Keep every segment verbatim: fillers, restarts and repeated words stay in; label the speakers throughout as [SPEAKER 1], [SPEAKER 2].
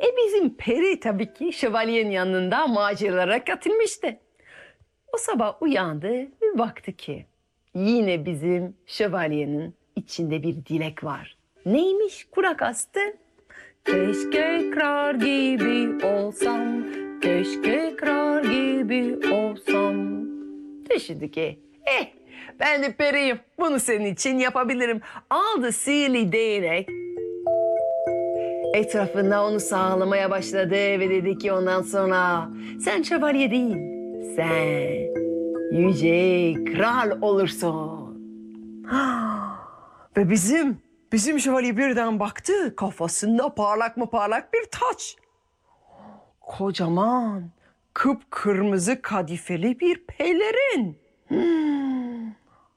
[SPEAKER 1] E bizim peri tabii ki şövalyenin yanında maceralara katılmıştı. O sabah uyandı ve baktı ki yine bizim şövalyenin içinde bir dilek var. Neymiş? Kurak astı. Keşke kral gibi olsam, keşke kral gibi olsam. Düşündü ki, eh ben de periyim, bunu senin için yapabilirim. Aldı sihirli değnek, etrafında onu sağlamaya başladı ve dedi ki ondan sonra sen şövalye değil, sen yüce kral olursun. Ve bizim, bizim şövalye birden baktı, kafasında parlak mı parlak bir taç. Kocaman, kıpkırmızı kadifeli bir pelerin. Hmm.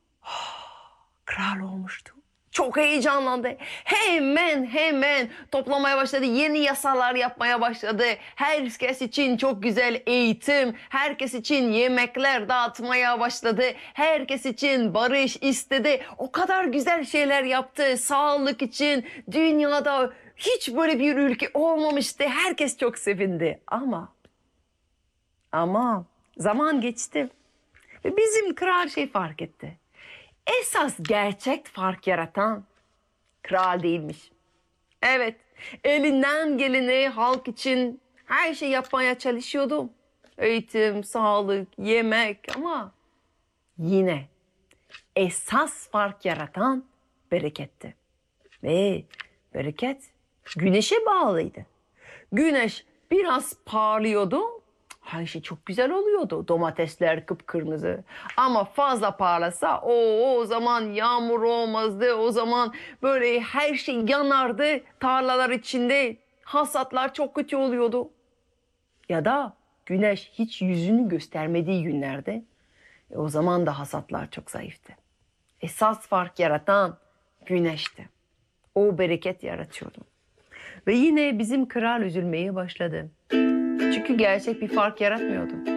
[SPEAKER 1] Kral olmuştu. Çok heyecanlandı. Hemen hemen toplamaya başladı. Yeni yasalar yapmaya başladı. Herkes için çok güzel eğitim, herkes için yemekler dağıtmaya başladı. Herkes için barış istedi. O kadar güzel şeyler yaptı. Sağlık için dünyada hiç böyle bir ülke olmamıştı. Herkes çok sevindi. Ama ama zaman geçti. Ve bizim kral şey fark etti. Esas gerçek fark yaratan kral değilmiş. Evet, elinden geleni halk için her şey yapmaya çalışıyordu. Eğitim, sağlık, yemek ama yine esas fark yaratan bereketti. Ve bereket güneşe bağlıydı. Güneş biraz parlıyordu. Her şey çok güzel oluyordu. Domatesler kıpkırmızı. Ama fazla parlasa o, o zaman yağmur olmazdı. O zaman böyle her şey yanardı. Tarlalar içinde hasatlar çok kötü oluyordu. Ya da güneş hiç yüzünü göstermediği günlerde e, o zaman da hasatlar çok zayıftı. Esas fark yaratan güneşti. O bereket yaratıyordu. Ve yine bizim kral üzülmeye başladı. Çünkü gerçek bir fark yaratmıyordu.